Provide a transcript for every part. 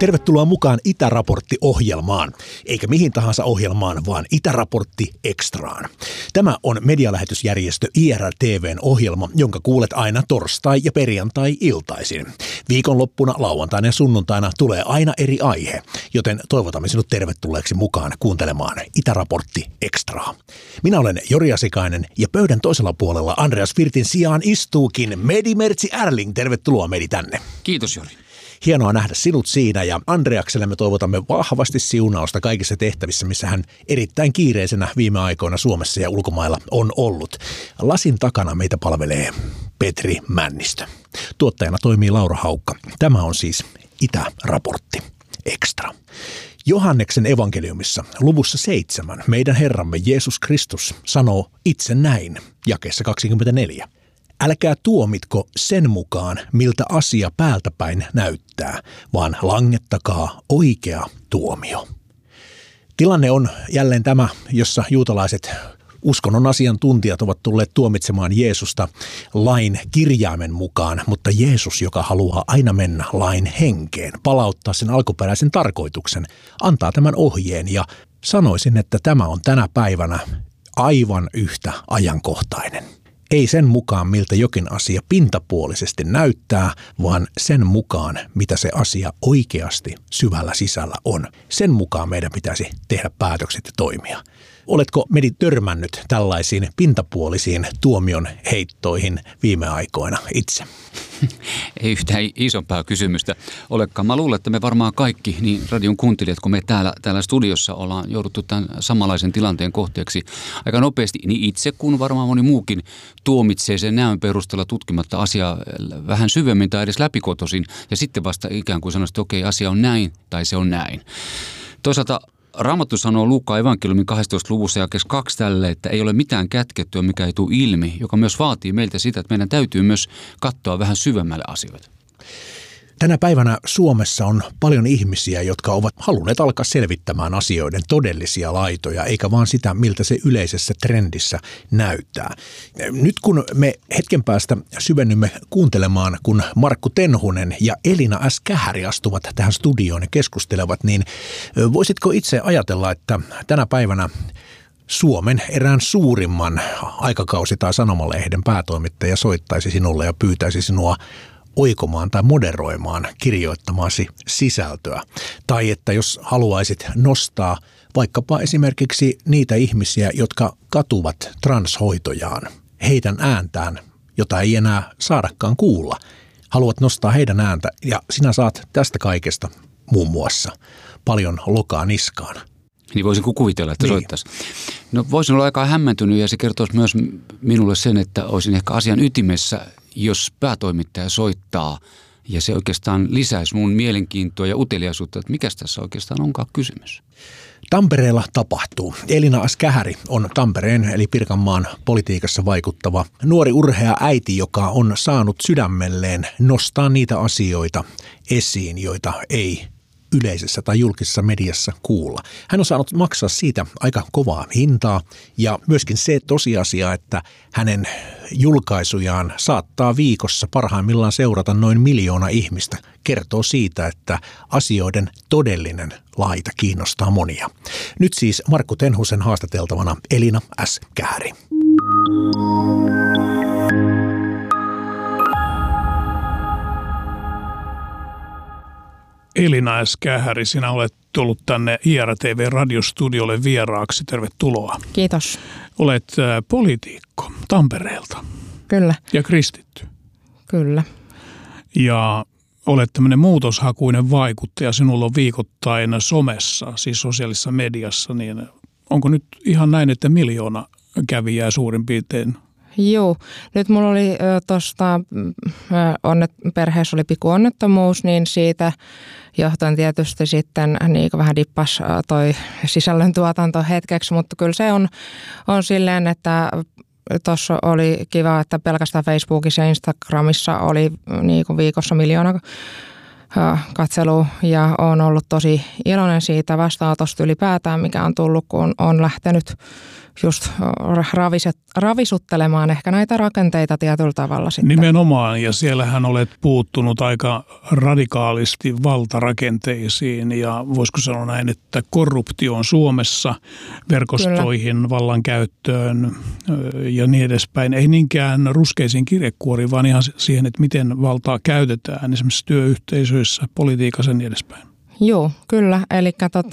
Tervetuloa mukaan Itäraportti-ohjelmaan, eikä mihin tahansa ohjelmaan, vaan Itäraportti Extraan. Tämä on medialähetysjärjestö IRTV:n ohjelma, jonka kuulet aina torstai- ja perjantai-iltaisin. Viikonloppuna, lauantaina ja sunnuntaina tulee aina eri aihe, joten toivotamme sinut tervetulleeksi mukaan kuuntelemaan Itäraportti Extraa. Minä olen Jori Asikainen ja pöydän toisella puolella Andreas Virtin sijaan istuukin Medi Mertsi Erling. Tervetuloa Medi tänne. Kiitos Jori. Hienoa nähdä sinut siinä ja Andreakselle me toivotamme vahvasti siunausta kaikissa tehtävissä, missä hän erittäin kiireisenä viime aikoina Suomessa ja ulkomailla on ollut. Lasin takana meitä palvelee Petri Männistö. Tuottajana toimii Laura Haukka. Tämä on siis Itäraportti Extra. Johanneksen evankeliumissa luvussa 7 meidän Herramme Jeesus Kristus sanoo itse näin, jakeessa 24. Älkää tuomitko sen mukaan, miltä asia päältäpäin näyttää, vaan langettakaa oikea tuomio. Tilanne on jälleen tämä, jossa juutalaiset uskonnon asiantuntijat ovat tulleet tuomitsemaan Jeesusta lain kirjaimen mukaan, mutta Jeesus, joka haluaa aina mennä lain henkeen, palauttaa sen alkuperäisen tarkoituksen, antaa tämän ohjeen ja sanoisin, että tämä on tänä päivänä aivan yhtä ajankohtainen. Ei sen mukaan, miltä jokin asia pintapuolisesti näyttää, vaan sen mukaan, mitä se asia oikeasti syvällä sisällä on. Sen mukaan meidän pitäisi tehdä päätökset ja toimia. Oletko Medi törmännyt tällaisiin pintapuolisiin tuomion heittoihin viime aikoina itse? Ei yhtään isompaa kysymystä olekaan. Mä luulen, että me varmaan kaikki, niin radion kuuntelijat, kun me täällä studiossa ollaan jouduttu tämän samanlaisen tilanteen kohteeksi aika nopeasti, niin itse kun varmaan moni muukin tuomitsee sen näön perusteella tutkimatta asiaa vähän syvemmin tai edes läpikotoisin ja sitten vasta ikään kuin sanoisi, että okei, asia on näin tai se on näin. Toisaalta Raamattu sanoo Luukkaan evankeliumin 12. luvussa jakeessa 2 tälle, että ei ole mitään kätkettyä, mikä ei tule ilmi, joka myös vaatii meiltä sitä, että meidän täytyy myös katsoa vähän syvemmälle asioita. Tänä päivänä Suomessa on paljon ihmisiä, jotka ovat halunneet alkaa selvittämään asioiden todellisia laitoja, eikä vaan sitä, miltä se yleisessä trendissä näyttää. Nyt kun me hetken päästä syvennymme kuuntelemaan, kun Markku Tenhunen ja Elina S. Kähäri astuvat tähän studioon ja keskustelevat, niin voisitko itse ajatella, että tänä päivänä Suomen erään suurimman aikakausi- tai sanomalehden päätoimittaja soittaisi sinulle ja pyytäisi sinua oikomaan tai moderoimaan kirjoittamaasi sisältöä. Tai että jos haluaisit nostaa vaikkapa esimerkiksi niitä ihmisiä, jotka katuvat transhoitojaan, heidän ääntään, jota ei enää saadakaan kuulla. Haluat nostaa heidän ääntä ja sinä saat tästä kaikesta muun muassa paljon lokaa niskaan. Niin voisin kuvitella, että soittaisi. No voisin olla aika hämmentynyt ja se kertoisi myös minulle sen, että olisin ehkä asian ytimessä, jos päätoimittaja soittaa ja se oikeastaan lisäisi mun mielenkiintoa ja uteliaisuutta, että mikäs tässä oikeastaan onkaan kysymys. Tampereella tapahtuu. Elina S. Kähäri on Tampereen eli Pirkanmaan politiikassa vaikuttava nuori urhea äiti, joka on saanut sydämelleen nostaa niitä asioita esiin, joita ei yleisessä tai julkisessa mediassa kuulla. Hän on saanut maksaa siitä aika kovaa hintaa ja myöskin se tosiasia, että hänen julkaisujaan saattaa viikossa parhaimmillaan seurata noin 1 miljoona ihmistä, kertoo siitä, että asioiden todellinen laita kiinnostaa monia. Nyt siis Markku Tenhusen haastateltavana Elina S. Kähäri. Elina S. Kähäri, sinä olet tullut tänne IRTV-radiostudiolle vieraaksi. Tervetuloa. Kiitos. Olet poliitikko Tampereelta. Kyllä. Ja kristitty. Kyllä. Ja olet tämmöinen muutoshakuinen vaikuttaja. Sinulla on viikoittain somessa, siis sosiaalisessa mediassa. Niin onko nyt ihan näin, että 1 miljoona kävijää suurin piirtein? Joo. Nyt mulla oli perheessä oli pikkuonnettomuus, niin siitä johtuen tietysti sitten niin vähän dippas toi sisällöntuotanto hetkeksi, mutta kyllä se on silleen, että tuossa oli kiva, että pelkästään Facebookissa ja Instagramissa oli niin kuin viikossa 1 miljoona katselua ja olen ollut tosi iloinen siitä vastaanotosta ylipäätään, mikä on tullut, kun on lähtenyt just ravisuttelemaan ehkä näitä rakenteita tietyllä tavalla sitten. Nimenomaan, ja siellähän olet puuttunut aika radikaalisti valtarakenteisiin, ja voisiko sanoa näin, että korruptio on Suomessa, verkostoihin, kyllä, vallankäyttöön ja niin edespäin. Ei niinkään ruskeisiin kirjekuoriin, vaan ihan siihen, että miten valtaa käytetään esimerkiksi työyhteisöissä, politiikassa ja niin edespäin. Joo, kyllä. Eli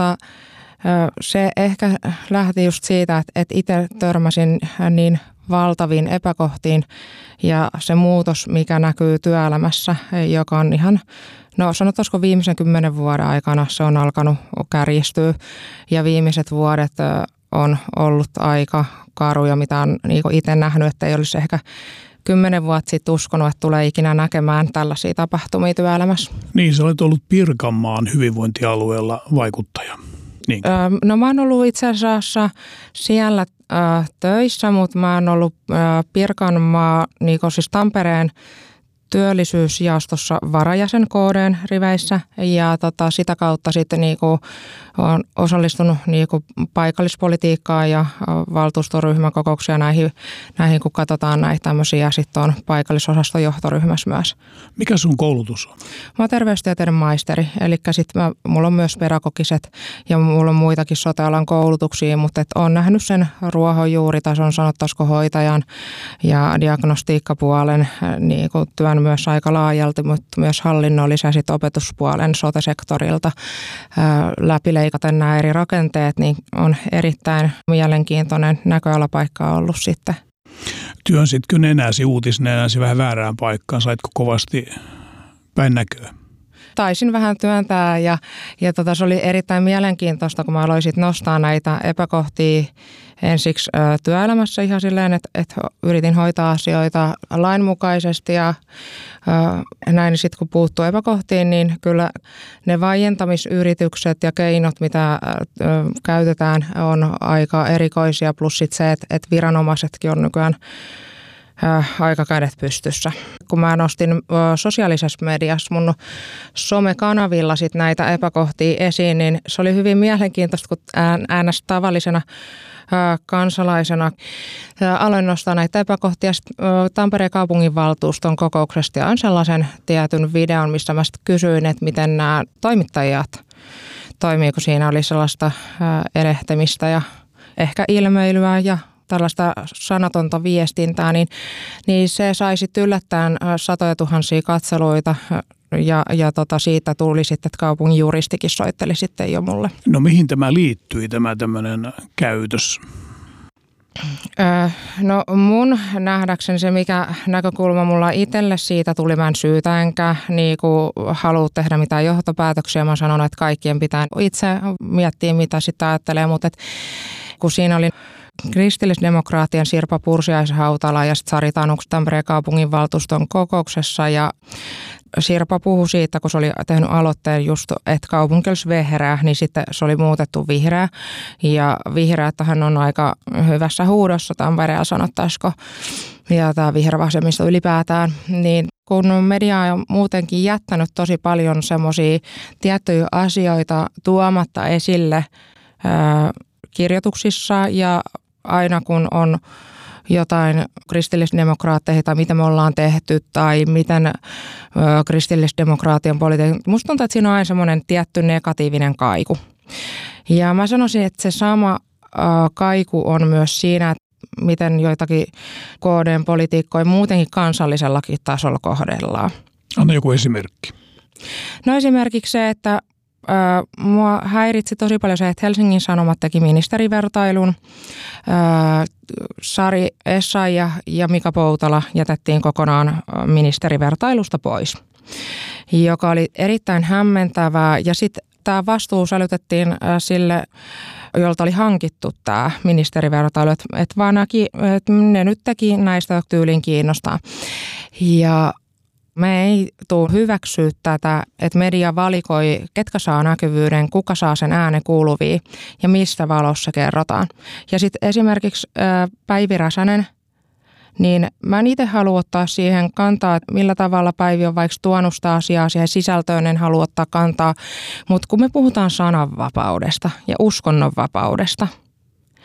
se ehkä lähti just siitä, että itse törmäsin niin valtaviin epäkohtiin ja se muutos, mikä näkyy työelämässä, joka on ihan, no sanotaanko viimeisen 10 vuoden aikana se on alkanut kärjistyä ja viimeiset vuodet on ollut aika karuja, mitä on niin itse nähnyt, että ei olisi ehkä 10 vuotta sitten uskonut, että tulee ikinä näkemään tällaisia tapahtumia työelämässä. Niin, sä olet ollut Pirkanmaan hyvinvointialueella vaikuttaja. Niin. No mä oon ollut itse asiassa siellä töissä, mutta mä oon ollut Pirkanmaa, niin siis Tampereen työllisyysjaostossa varajäsen KD:n riveissä ja sitä kautta sitten olen osallistunut paikallispolitiikkaan ja valtuustoryhmäkokouksia näihin, kun katsotaan näitä tämmöisiä, sitten on paikallisosaston johtoryhmässä myös. Mikä sun koulutus on? Mä oon terveystieteiden maisteri, eli sitten mulla on myös pedagogiset ja mulla on muitakin sote-alan koulutuksia, mutta olen nähnyt sen ruohonjuuritason, sanottaisiko hoitajan ja diagnostiikkapuolen työn myös aika laajalti, mutta myös hallinnollisen ja sitten opetuspuolen sote-sektorilta läpileikaten nämä eri rakenteet, niin on erittäin mielenkiintoinen näköalapaikka ollut sitten. Työnsitkö nenäsi, uutisnenäsi vähän väärään paikkaan? Saitko kovasti päin näköä? Taisin vähän työntää ja se oli erittäin mielenkiintoista, kun mä aloin sit nostaa näitä epäkohtia ensiksi työelämässä ihan silleen, että yritin hoitaa asioita lainmukaisesti ja näin sitten kun puuttuu epäkohtiin, niin kyllä ne vaientamisyritykset ja keinot, mitä käytetään, on aika erikoisia, plus sit se, että viranomaisetkin on nykyään aika kädet pystyssä. Kun mä nostin sosiaalisessa mediassa mun somekanavilla sit näitä epäkohtia esiin, niin se oli hyvin mielenkiintoista, kun äänestä tavallisena kansalaisena aloin nostaa näitä epäkohtia Tampereen kaupunginvaltuuston kokouksesta ja on sellaisen tietyn videon, missä mä kysyin, että miten nämä toimittajat toimii, kun siinä oli sellaista erehtemistä ja ehkä ilmeilyä ja tällaista sanatonta viestintää, niin se sai sitten yllättäen satoja tuhansia katseluita ja siitä tuli sitten, että kaupungin juristikin soitteli sitten jo mulle. No mihin tämä liittyi, tämä tämmöinen käytös? No mun nähdäkseni se, mikä näkökulma mulla itselle siitä tuli, mä en syytä enkä halua tehdä mitään johtopäätöksiä. Mä sanon, että kaikkien pitää itse miettiä, mitä sitä ajattelee, mutta kun siinä oli kristillisdemokraattien Sirpa Pursiaishautala ja sitten Sari Tanus Tampereen kaupunginvaltuuston kokouksessa ja Sirpa puhui siitä, kun se oli tehnyt aloitteen just, että kaupunki olisi vehreä, niin sitten se oli muutettu vihreä. Ja vihreättähän on aika hyvässä huudossa Tampereella sanottaisiko, ja tämä vihervasemmisto ylipäätään. Niin kun media on muutenkin jättänyt tosi paljon semmoisia tiettyjä asioita tuomatta esille kirjoituksissa ja aina kun on jotain kristillisdemokraatteja tai mitä me ollaan tehty tai miten kristillisdemokraattien politiikka. Musta tuntuu, että siinä on aina semmoinen tietty negatiivinen kaiku. Ja mä sanoisin, että se sama kaiku on myös siinä, että miten joitakin KD:n politiikkoja muutenkin kansallisellakin tasolla kohdellaan. Anna joku esimerkki. No esimerkiksi se, että mua häiritsi tosi paljon se, että Helsingin Sanomat teki ministerivertailun. Sari Essayah ja Mika Poutala jätettiin kokonaan ministerivertailusta pois, joka oli erittäin hämmentävää. Ja sitten tämä vastuu sälytettiin sille, jolta oli hankittu tämä ministerivertailu, että vaan että ne nyt teki näistä tyylin kiinnostaa. Ja me ei tule hyväksyä tätä, että media valikoi, ketkä saa näkyvyyden, kuka saa sen äänen kuuluviin ja mistä valossa kerrotaan. Ja sitten esimerkiksi Päivi Räsänen, niin mä en itse halua ottaa siihen kantaa, että millä tavalla Päivi on vaikka tuonut sitä asiaa siihen sisältöön, en halua ottaa kantaa. Mutta kun me puhutaan sananvapaudesta ja uskonnonvapaudesta,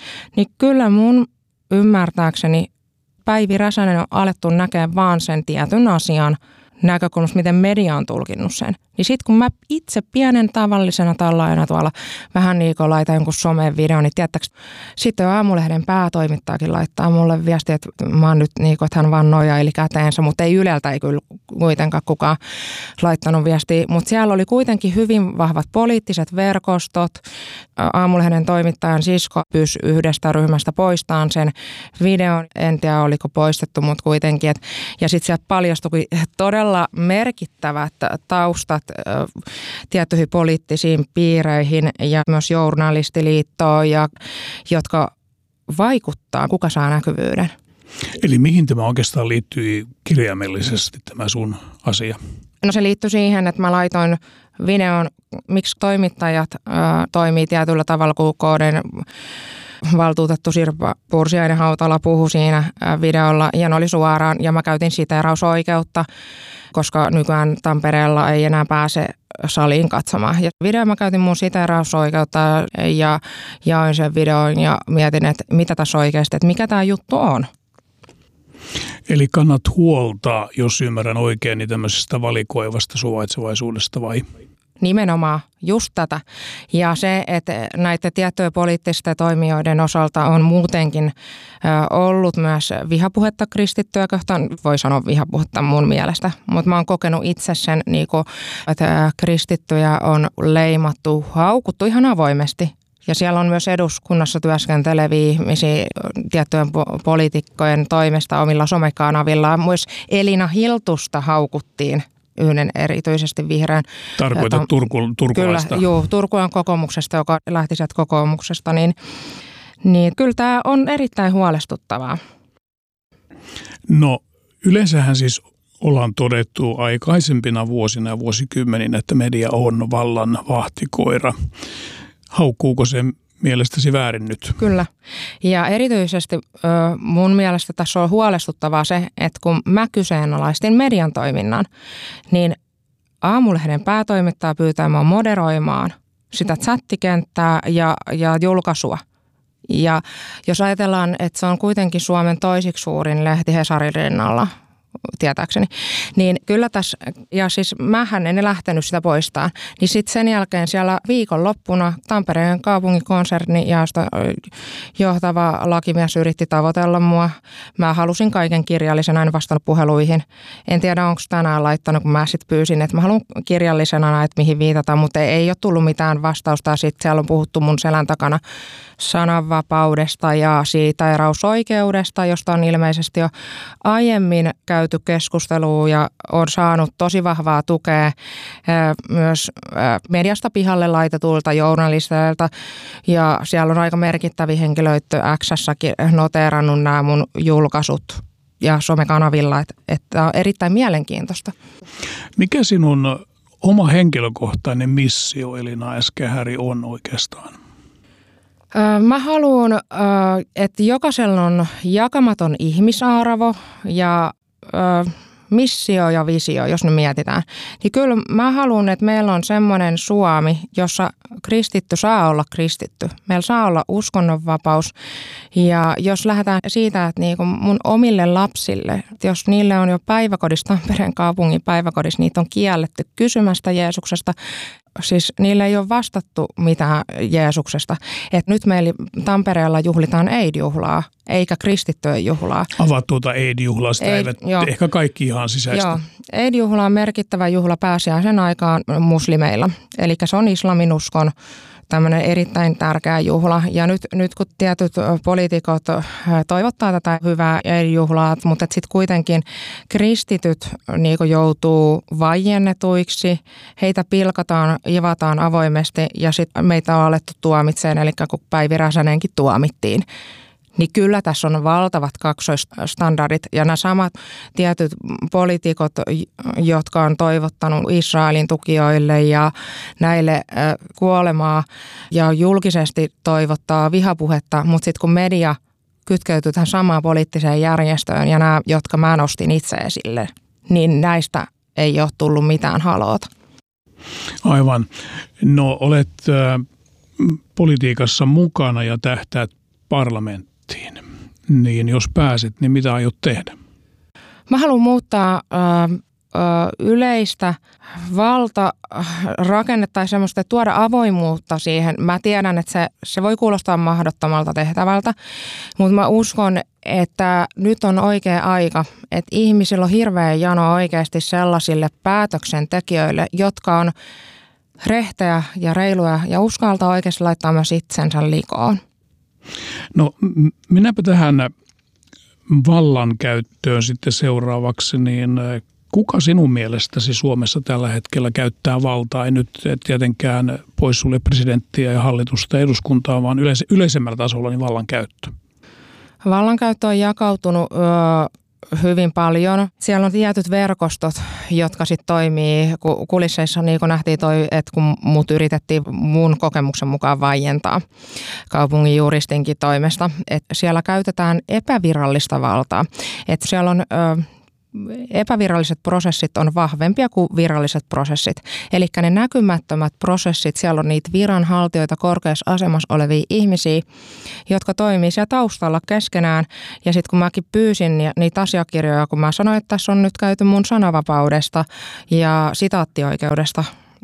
niin kyllä mun ymmärtääkseni Päivi Räsänen on alettu näkemään vaan sen tietyn asian näkökulmasta, miten media on tulkinnut sen. Niin sit kun mä itse pienen tavallisena tallaajana tuolla vähän niin kuin laitan jonkun someen videon, niin tiedättekö, sitten Aamulehden päätoimittajakin laittaa mulle viestiä, että mä oon nyt niin kuin, että hän vaan nojaili käteensä, mutta ei Yleltä ei kyllä kuitenkaan kukaan laittanut viestiä. Mutta siellä oli kuitenkin hyvin vahvat poliittiset verkostot. Aamulehden toimittajan sisko pyysi yhdestä ryhmästä poistamaan sen videon. En tiedä, oliko poistettu, mutta kuitenkin. Ja sitten sieltä paljastui todella merkittävät taustat tiettyihin poliittisiin piireihin ja myös journalistiliittoon, jotka vaikuttaa, kuka saa näkyvyyden. Eli mihin tämä oikeastaan liittyy kirjaimellisesti tämä sun asia? No se liittyy siihen, että mä laitoin videon, miksi toimittajat toimii tietyllä tavalla, kun KD:n valtuutettu Sirpa Pursiainen-Hautala puhui siinä videolla ja ne oli suoraan ja mä käytin siteerausoikeutta, koska nykyään Tampereella ei enää pääse saliin katsomaan. Ja video mä käytin mun siteerausoikeutta ja jaoin sen videon ja mietin, että mitä tässä oikeasti, että mikä tämä juttu on. Eli kannat huolta, jos ymmärrän oikein, niin tämmöisestä valikoivasta suvaitsevaisuudesta vai? Nimenomaan just tätä. Ja se, että näiden tiettyjen poliittisten toimijoiden osalta on muutenkin ollut myös vihapuhetta kristittyjä kohtaan. Voi sanoa vihapuhetta mun mielestä, mutta mä oon kokenut itse sen, että kristittyjä on leimattu, haukuttu ihan avoimesti. Ja siellä on myös eduskunnassa työskenteleviä ihmisiä tiettyjen poliitikkojen toimesta omilla somekanavilla. Myös Elina Hiltusta haukuttiin. Yhden erityisesti vihreän. Tarkoitat turkulaista? Kyllä, joo, Turkulan kokoomuksesta, joka lähti sieltä kokoomuksesta, niin kyllä tämä on erittäin huolestuttavaa. No yleensähän siis ollaan todettu aikaisempina vuosina ja vuosikymmeninä, että media on vallan vahtikoira. Haukkuuko se mielestäsi väärin nyt? Kyllä. Ja erityisesti mun mielestä tässä on huolestuttavaa se, että kun mä kyseenalaistin median toiminnan, niin Aamulehden päätoimittaja pyytää mua moderoimaan sitä chattikenttää ja julkaisua. Ja jos ajatellaan, että se on kuitenkin Suomen toisiksi suurin lehti Hesarin rinnalla, tietääkseni, niin kyllä tässä, ja siis mähän en lähtenyt sitä poistamaan, niin sitten sen jälkeen siellä viikonloppuna Tampereen kaupunginkonserni ja johtava lakimies yritti tavoitella mua. Mä halusin kaiken kirjallisena, en vastannut puheluihin. En tiedä, onko tänään laittanut, kun mä sitten pyysin, että mä haluan kirjallisena, että mihin viitataan, mutta ei ole tullut mitään vastausta. Sitten siellä on puhuttu mun selän takana sananvapaudesta ja siitä erausoikeudesta, josta on ilmeisesti jo aiemmin käyty keskustelua ja on saanut tosi vahvaa tukea myös mediasta pihalle laitetulta journalisteilta. Ja siellä on aika merkittäviä henkilöitä X:ssäkin noteerannut nämä mun julkaisut ja somekanavilla, että on erittäin mielenkiintoista. Mikä sinun oma henkilökohtainen missio Elina S-Kehäri on oikeastaan? Mä haluan, että jokaisella on jakamaton ihmisarvo ja missio ja visio, jos nyt mietitään. Niin kyllä mä haluan, että meillä on semmoinen Suomi, jossa kristitty saa olla kristitty. Meillä saa olla uskonnonvapaus. Ja jos lähdetään siitä, että niinku mun omille lapsille, jos niille on jo päiväkodissa, Tampereen kaupungin päiväkodissa, niitä on kielletty kysymästä Jeesuksesta. Siis niille ei ole vastattu mitään Jeesuksesta. Et nyt meillä Tampereella juhlitaan Eid-juhlaa, eikä kristittyjen juhlaa. Avaat tuota Eid-juhlaa, sitä eivät ehkä kaikki ihan sisäistä. Joo, Eid-juhla on merkittävä juhla pääsiäisen aikaan muslimeilla. Eli se on islamin uskon tämmöinen erittäin tärkeä juhla. Ja nyt kun tietyt poliitikot toivottaa tätä hyvää Eid-juhlaa, mutta sitten kuitenkin kristityt niin joutuu vaiennetuiksi, heitä pilkataan, ivataan avoimesti ja sitten meitä on alettu tuomitseen, eli kun Päivi Räsänenkin tuomittiin. Niin kyllä tässä on valtavat kaksoisstandardit ja nämä samat tietyt poliitikot, jotka on toivottanut Israelin tukijoille ja näille kuolemaa ja julkisesti toivottaa vihapuhetta, mutta sitten kun media kytkeytyy tähän samaan poliittiseen järjestöön ja nämä, jotka mä nostin itse esille, niin näistä ei ole tullut mitään haloota. Aivan. No olet politiikassa mukana ja tähtäät parlamenttiin, niin jos pääset, niin mitä aiot tehdä? Mä haluan muuttaa yleistä valtarakennetta tai semmoista, että tuoda avoimuutta siihen. Mä tiedän, että se voi kuulostaa mahdottomalta tehtävältä, mutta mä uskon, että nyt on oikea aika, että ihmisillä on hirveä jano oikeasti sellaisille päätöksentekijöille, jotka on rehtejä ja reiluja ja uskaltaa oikeasti laittaa myös itsensä likoon. No minäpä tähän vallankäyttöön sitten seuraavaksi, niin kuka sinun mielestäsi Suomessa tällä hetkellä käyttää valtaa? Ei nyt tietenkään poissulje presidenttiä ja hallitusta ja eduskuntaa, vaan yleisemmällä tasolla niin vallankäyttö. Vallankäyttö on jakautunut hyvin paljon. Siellä on tietyt verkostot, jotka sitten toimii kulisseissa, niin kuin nähtiin että kun mut yritettiin mun kokemuksen mukaan vaientaa kaupungin juristinkin toimesta, että siellä käytetään epävirallista valtaa. Että siellä on epäviralliset prosessit on vahvempia kuin viralliset prosessit. Eli ne näkymättömät prosessit, siellä on niitä viranhaltijoita, korkeassa asemassa olevia ihmisiä, jotka toimii siellä taustalla keskenään. Ja sitten kun mäkin pyysin niitä asiakirjoja, kun mä sanoin, että tässä on nyt käyty mun sananvapaudesta ja sitaattioikeudesta,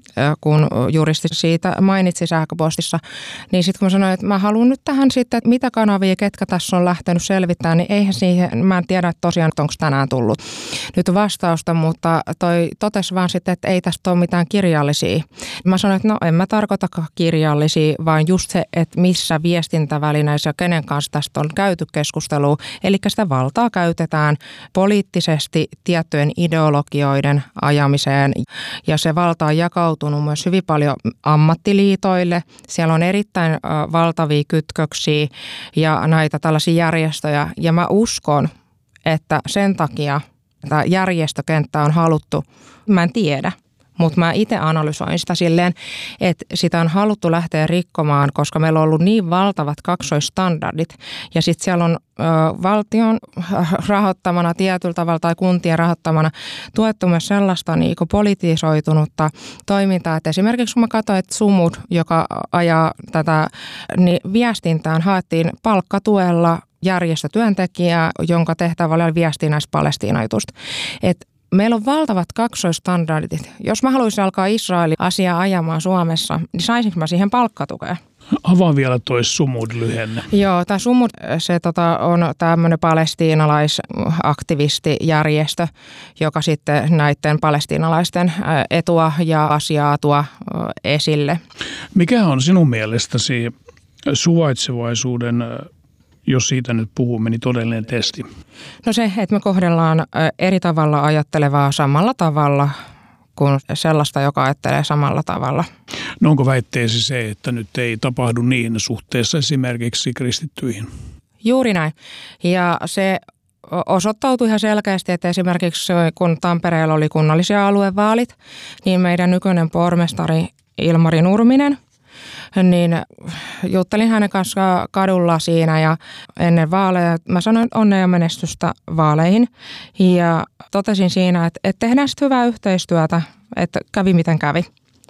kun juristi siitä mainitsi sähköpostissa, niin sitten kun mä sanoin, että mä haluan nyt tähän sitten, että mitä kanavia, ketkä tässä on lähtenyt selvittämään, niin eihän siihen, mä en tiedä että tosiaan, onko tänään tullut nyt vastausta, mutta toi totesi vaan sitten, että ei tästä ole mitään kirjallisia. Mä sanoin, että no en mä tarkoitakaan kirjallisia, vaan just se, että missä viestintävälineissä ja kenen kanssa tästä on käyty keskustelua, eli sitä valtaa käytetään poliittisesti tiettyjen ideologioiden ajamiseen ja se valta on jakautunut myös hyvin paljon ammattiliitoille. Siellä on erittäin valtavia kytköksiä ja näitä tällaisia järjestöjä. Ja mä uskon, että sen takia tämä järjestökenttä on haluttu, mä en tiedä, mutta mä itse analysoin sitä silleen, että sitä on haluttu lähteä rikkomaan, koska meillä on ollut niin valtavat kaksoisstandardit. Ja sitten siellä on valtion rahoittamana tietyllä tavalla tai kuntien rahoittamana tuettu myös sellaista niin kuin politisoitunutta toimintaa. Että esimerkiksi kun mä katsoin, että Sumud, joka ajaa tätä, niin viestintään haettiin palkkatuella järjestötyöntekijää, jonka tehtävä oli viestiä näistä Palestiina-jutusta. Meillä on valtavat kaksoistandardit. Jos mä haluaisin alkaa Israelin asiaa ajamaan Suomessa, niin saisinko mä siihen palkkatukea? Avaa vielä toi Sumud-lyhenne. Joo, tämä Sumud se, on tämmöinen palestiinalaisaktivistijärjestö, joka sitten näiden palestiinalaisten etua ja asiaa tuo esille. Mikä on sinun mielestäsi suvaitsevaisuuden, jos siitä nyt puhumme, niin todellinen testi? No se, että me kohdellaan eri tavalla ajattelevaa samalla tavalla kuin sellaista, joka ajattelee samalla tavalla. No onko väitteesi se, että nyt ei tapahdu niin suhteessa esimerkiksi kristittyihin? Juuri näin. Ja se osoittautui ihan selkeästi, että esimerkiksi kun Tampereella oli kunnallisia aluevaalit, niin meidän nykyinen pormestari Ilmari Nurminen, niin juttelin hänen kanssa kadulla siinä ja ennen vaaleja mä sanoin onnea ja menestystä vaaleihin ja totesin siinä, että tehdään sitten hyvää yhteistyötä, että kävi miten kävi.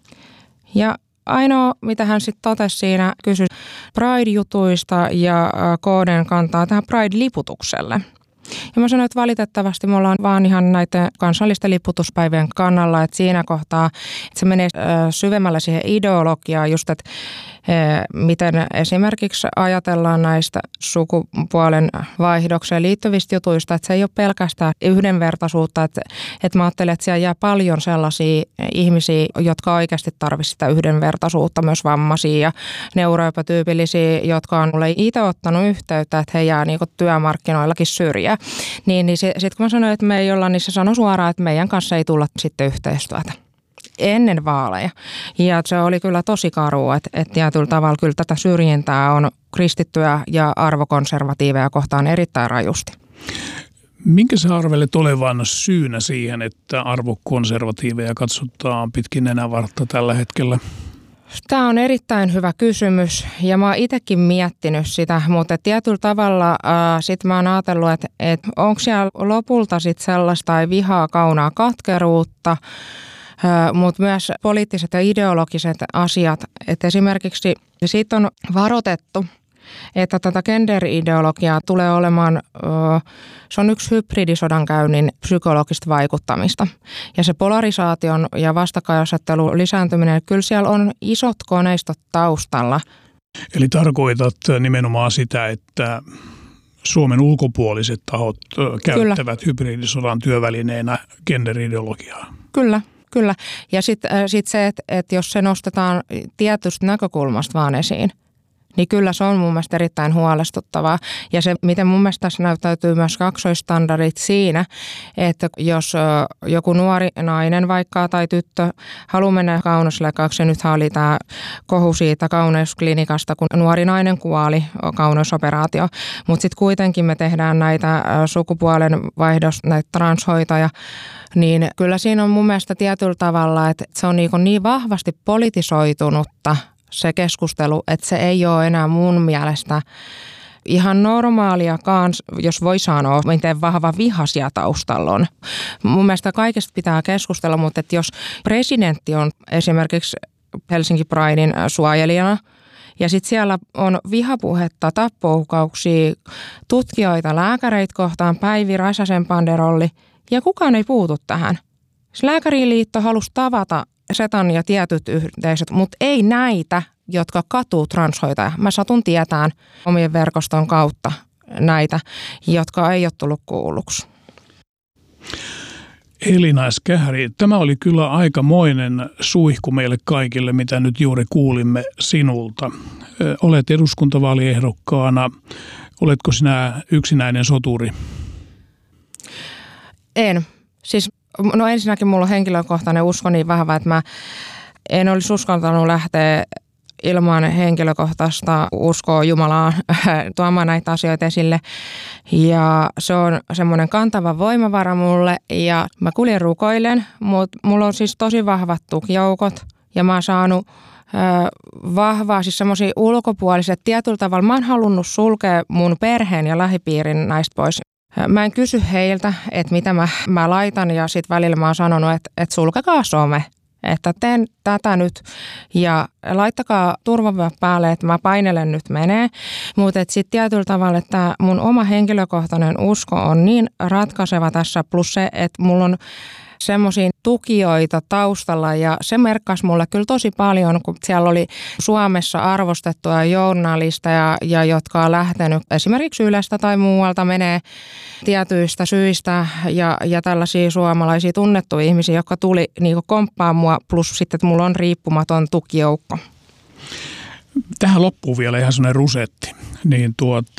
Ja ainoa, mitä hän sitten totesi siinä, kysyi Pride-jutuista ja KD:n kantaa tähän Pride-liputukselle. Ja mä sanoin, että valitettavasti me ollaan vaan ihan näiden kansallisten liputuspäivien kannalla, että siinä kohtaa, että se menee syvemmällä siihen ideologiaan just, että miten esimerkiksi ajatellaan näistä sukupuolen vaihdokseen liittyvistä jutuista, että se ei ole pelkästään yhdenvertaisuutta, että mä ajattelen, että siellä jää paljon sellaisia ihmisiä, jotka oikeasti tarvitsisivat sitä yhdenvertaisuutta, myös vammaisia ja neuroepätyypillisiä, jotka on mulle itse ottanut yhteyttä, että he jää niinku työmarkkinoillakin syrjään. Niin sitten kun mä sanoin, että me ei olla, niin se sanoi suoraan, että meidän kanssa ei tulla sitten yhteistyötä ennen vaaleja. Ja se oli kyllä tosi karua, että tietyllä tavalla kyllä tätä syrjintää on kristittyjä ja arvokonservatiiveja kohtaan erittäin rajusti. Minkä sä arvelet olevan syynä siihen, että arvokonservatiiveja katsotaan pitkin nenävartta tällä hetkellä? Tämä on erittäin hyvä kysymys ja mä oon itsekin miettinyt sitä, mutta tietyllä tavalla sitten mä oon ajatellut, että onko siellä lopulta sitten sellaista vihaa, kaunaa, katkeruutta, mutta myös poliittiset ja ideologiset asiat. Että esimerkiksi siitä on varoitettu, että tätä gender-ideologiaa tulee olemaan, se on yksi hybridisodankäynnin psykologista vaikuttamista. Ja se polarisaation ja vastakkainasettelun lisääntyminen, kyllä siellä on isot koneistot taustalla. Eli tarkoitat nimenomaan sitä, että Suomen ulkopuoliset tahot käyttävät hybridisodan työvälineenä gender-ideologiaa? Kyllä. Ja sitten se, että jos se nostetaan tietystä näkökulmasta vaan esiin, niin kyllä se on mun mielestä erittäin huolestuttavaa. Ja se, miten mun mielestä tässä näyttäytyy myös kaksoistandardit siinä, että jos joku nuori nainen vaikka tai tyttö haluaa mennä kauneusleikkaukseen, nythän oli tämä kohu siitä kauneusklinikasta, kun nuori nainen kuoli, kauneusoperaatio, mutta sitten kuitenkin me tehdään näitä sukupuolen vaihdos, näitä transhoitoja, niin kyllä siinä on mun mielestä tietyllä tavalla, että se on niin vahvasti politisoitunutta se keskustelu, että se ei ole enää mun mielestä ihan normaaliakaan, jos voi sanoa, miten vahva viha siellä taustalla on. Mun mielestä kaikesta pitää keskustella, mutta että jos presidentti on esimerkiksi Helsinki Pridein suojelijana, ja sitten siellä on vihapuhetta, tappouhkauksia, tutkijoita, lääkäreitä kohtaan, Päivi Räsäsen banderolli, ja kukaan ei puutu tähän. Lääkäriliitto halusi tavata Setan ja tietyt yhteisöt, mutta ei näitä, jotka katuu transhoitajia. Mä satun tietään omien verkoston kautta näitä, jotka ei ole tullut kuulluksi. Elina S. Kähäri, tämä oli kyllä aikamoinen suihku meille kaikille, mitä nyt juuri kuulimme sinulta. Olet eduskuntavaaliehdokkaana. Oletko sinä yksinäinen soturi? En. Siis ensinnäkin mulla on henkilökohtainen usko niin vahva, että mä en olisi uskaltanut lähteä ilman henkilökohtaista uskoa Jumalaan tuomaan näitä asioita esille. Ja se on semmoinen kantava voimavara mulle ja mä kuljen rukoilen, mutta mulla on siis tosi vahvat tukijoukot ja mä oon saanut vahvaa, siis semmoisia ulkopuoliset tietyllä tavalla. Mä oon halunnut sulkea mun perheen ja lähipiirin näistä pois. Mä en kysy heiltä, että mitä mä laitan ja sitten välillä mä oon sanonut, että sulkekaa some, että teen tätä nyt ja laittakaa turvavyöt päälle, että mä painelen nyt menee. Mutta sitten tietyllä tavalla, että mun oma henkilökohtainen usko on niin ratkaiseva tässä, plus se, että mulla on semmoisia tukijoita taustalla ja se merkkasi mulle kyllä tosi paljon, kun siellä oli Suomessa arvostettuja journalisteja ja jotka on lähtenyt esimerkiksi Ylestä tai muualta menee tietyistä syistä ja tällaisia suomalaisia tunnettuja ihmisiä, jotka tuli niinku komppaan mua, plus sitten, että mulla on riippumaton tukijoukko. Tähän loppuu vielä ihan sellainen rusetti, niin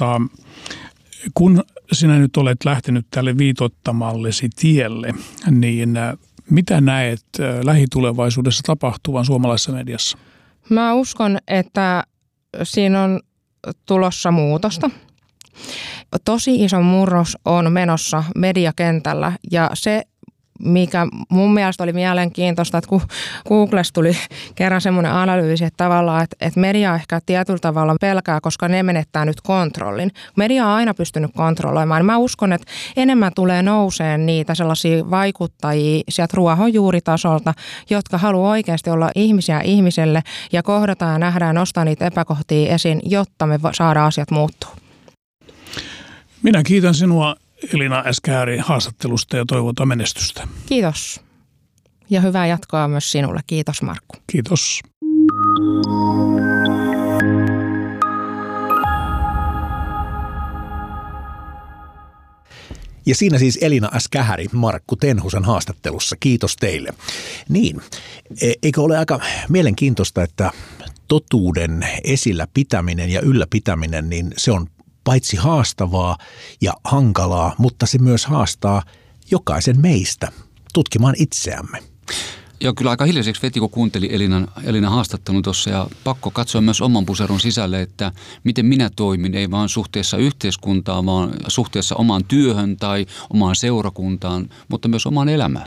kun sinä nyt olet lähtenyt tälle viitoittamallesi tielle, niin mitä näet lähitulevaisuudessa tapahtuvan suomalaisessa mediassa? Mä uskon, että siinä on tulossa muutosta. Tosi iso murros on menossa mediakentällä ja se, mikä mun mielestä oli mielenkiintoista, että kun Googlesta tuli kerran semmoinen analyysi, että tavallaan, että media ehkä tietyllä tavalla pelkää, koska ne menettää nyt kontrollin. Media on aina pystynyt kontrolloimaan. Mä uskon, että enemmän tulee nouseen niitä sellaisia vaikuttajia sieltä ruohonjuuritasolta, jotka haluaa oikeasti olla ihmisiä ihmiselle ja kohdata ja nähdä ja nostaa niitä epäkohtia esiin, jotta me saadaan asiat muuttua. Minä kiitän sinua, Elina S. Kähäri, haastattelusta ja toivotan menestystä. Kiitos. Ja hyvää jatkoa myös sinulle. Kiitos, Markku. Kiitos. Ja siinä siis Elina S. Kähäri Markku Tenhusen haastattelussa. Kiitos teille. Niin, eikö ole aika mielenkiintoista, että totuuden esillä pitäminen ja ylläpitäminen, niin se on paitsi haastavaa ja hankalaa, mutta se myös haastaa jokaisen meistä tutkimaan itseämme. Joo, kyllä aika hiljaiseksi veti, kun kuunteli Elinan haastattelun tuossa ja pakko katsoa myös oman puseron sisälle, että miten minä toimin, ei vaan suhteessa yhteiskuntaan, vaan suhteessa omaan työhön tai omaan seurakuntaan, mutta myös omaan elämään.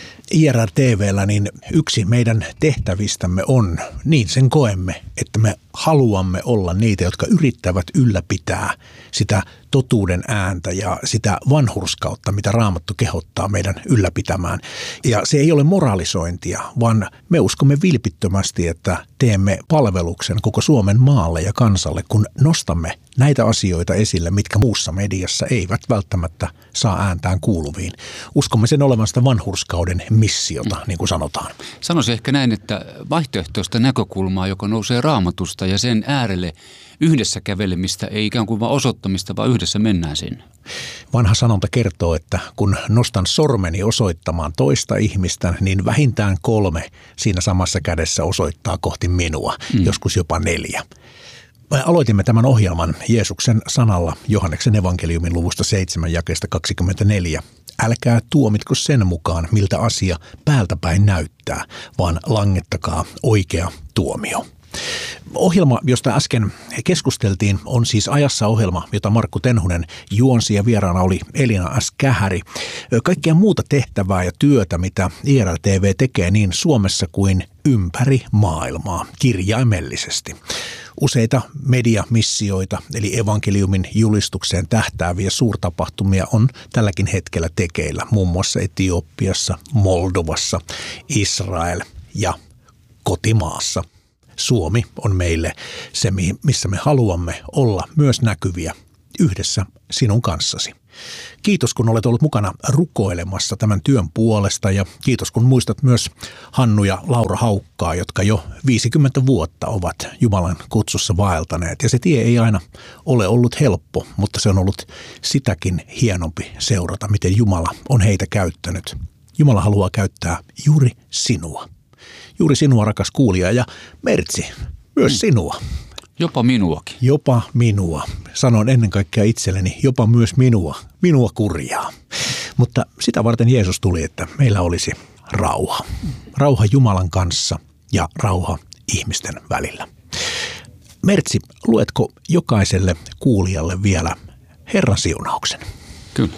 IRR-TV:llä niin yksi meidän tehtävistämme on, niin sen koemme, että me haluamme olla niitä, jotka yrittävät ylläpitää sitä totuuden ääntä ja sitä vanhurskautta, mitä Raamattu kehottaa meidän ylläpitämään. Ja se ei ole moralisointia, vaan me uskomme vilpittömästi, että teemme palveluksen koko Suomen maalle ja kansalle, kun nostamme näitä asioita esille, mitkä muussa mediassa eivät välttämättä saa ääntään kuuluviin. Uskomme sen olevan sitä vanhurskauden missiota, niin kuin sanotaan. Sanoisin ehkä näin, että vaihtoehtoista näkökulmaa, joka nousee Raamatusta ja sen äärelle yhdessä kävelemistä, ei ikään kuin vaan osoittamista, vaan yhdessä mennään sinne. Vanha sanonta kertoo, että kun nostan sormeni osoittamaan toista ihmistä, niin vähintään 3 siinä samassa kädessä osoittaa kohti minua, joskus jopa 4. Me aloitimme tämän ohjelman Jeesuksen sanalla Johanneksen evankeliumin luvusta 7 jakeesta 24. Älkää tuomitko sen mukaan, miltä asia päältäpäin näyttää, vaan langettakaa oikea tuomio. Ohjelma, josta äsken keskusteltiin, on siis Ajassa ohjelma, jota Markku Tenhunen juonsi ja vieraana oli Elina S. Kähäri. Kaikkea muuta tehtävää ja työtä, mitä IRL-TV tekee niin Suomessa kuin ympäri maailmaa kirjaimellisesti. Useita mediamissioita, eli evankeliumin julistukseen tähtääviä suurtapahtumia on tälläkin hetkellä tekeillä, muun muassa Etiopiassa, Moldovassa, Israel ja kotimaassa. Suomi on meille se, missä me haluamme olla myös näkyviä yhdessä sinun kanssasi. Kiitos, kun olet ollut mukana rukoilemassa tämän työn puolesta ja kiitos, kun muistat myös Hannu ja Laura Haukkaa, jotka jo 50 vuotta ovat Jumalan kutsussa vaeltaneet. Ja se tie ei aina ole ollut helppo, mutta se on ollut sitäkin hienompi seurata, miten Jumala on heitä käyttänyt. Jumala haluaa käyttää juuri sinua. Juuri sinua, rakas kuulija, ja Mertsi, myös sinua. Jopa minuakin. Jopa minua. Sanon ennen kaikkea itselleni, jopa myös minua kurjaa. Mutta sitä varten Jeesus tuli, että meillä olisi rauha. Rauha Jumalan kanssa ja rauha ihmisten välillä. Mertsi, luetko jokaiselle kuulijalle vielä Herran siunauksen? Kyllä.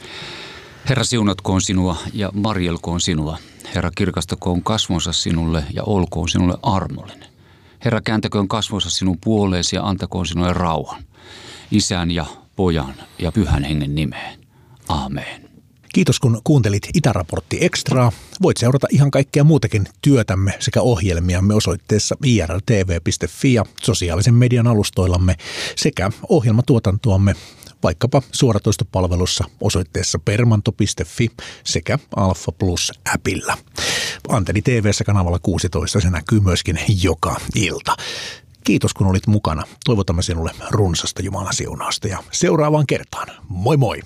Herra siunatkoon sinua ja varjelkoon sinua. Herra kirkastakoon kasvonsa sinulle ja olkoon sinulle armollinen. Herra kääntäköön kasvonsa sinun puoleesi ja antakoon sinulle rauhan. Isän ja Pojan ja Pyhän Hengen nimeen. Aamen. Kiitos kun kuuntelit Itäraportti Extraa. Voit seurata ihan kaikkea muutakin työtämme sekä ohjelmiamme osoitteessa irtv.fi ja sosiaalisen median alustoillamme sekä ohjelmatuotantoamme vaikkapa suoratoistopalvelussa osoitteessa permanto.fi sekä Alfa Plus-äpillä. Antenni TV:ssä kanavalla 16 se näkyy myöskin joka ilta. Kiitos kun olit mukana. Toivotamme sinulle runsasta Jumalan siunausta ja seuraavaan kertaan. Moi moi!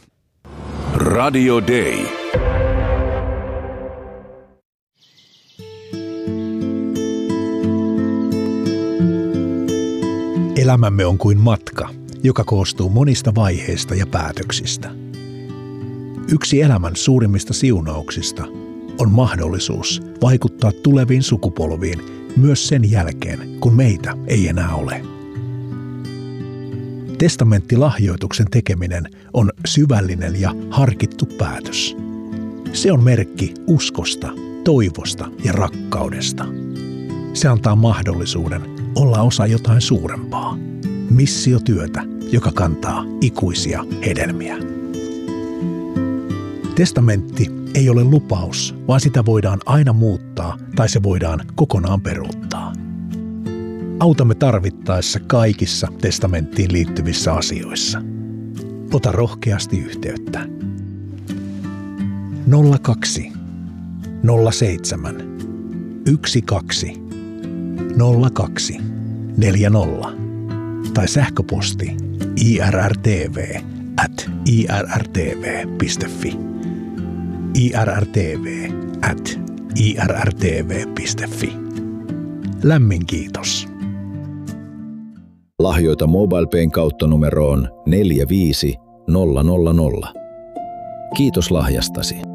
Radio Day. Elämämme on kuin matka, joka koostuu monista vaiheista ja päätöksistä. Yksi elämän suurimmista siunauksista on mahdollisuus vaikuttaa tuleviin sukupolviin myös sen jälkeen, kun meitä ei enää ole. Testamenttilahjoituksen tekeminen on syvällinen ja harkittu päätös. Se on merkki uskosta, toivosta ja rakkaudesta. Se antaa mahdollisuuden olla osa jotain suurempaa. Missiotyötä, joka kantaa ikuisia hedelmiä. Testamentti ei ole lupaus, vaan sitä voidaan aina muuttaa tai se voidaan kokonaan peruuttaa. Autamme tarvittaessa kaikissa testamenttiin liittyvissä asioissa. Ota rohkeasti yhteyttä. 02 07 12 02 40 tai sähköposti irrtv@irrtv.fi. irrtv@irrtv.fi. Lämmin kiitos. Lahjoita MobilePayn kautta numeroon 45000. Kiitos lahjastasi.